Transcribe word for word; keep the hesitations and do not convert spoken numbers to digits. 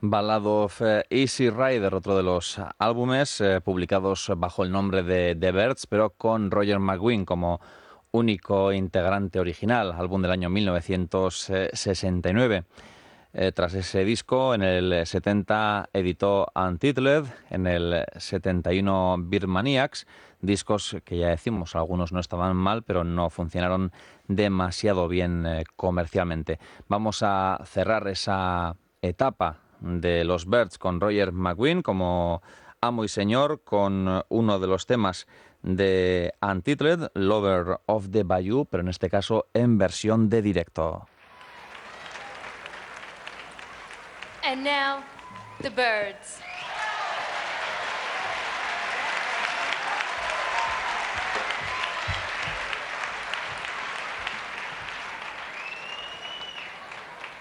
Ballad of eh, Easy Rider, otro de los álbumes eh, publicados bajo el nombre de The Byrds, pero con Roger McGuinn como único integrante original, álbum del año mil novecientos sesenta y nueve. Eh, tras ese disco, en el setenta editó Untitled, en el setenta y uno Beatmaniacs, discos que ya decimos, algunos no estaban mal, pero no funcionaron demasiado bien eh, comercialmente. Vamos a cerrar esa etapa de los Byrds con Roger McGuinn como amo y señor, con uno de los temas de Untitled, Lover of the Bayou, pero en este caso en versión de directo. And now, the Byrds.